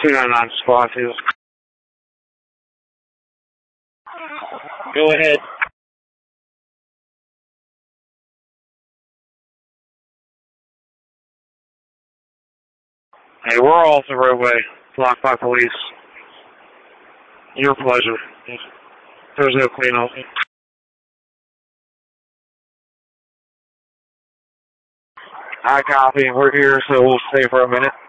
299 Squad 2. Go ahead. Hey, we're off the roadway, blocked by police. Your pleasure. There's no cleanup. I copy. We're here, so we'll stay for a minute.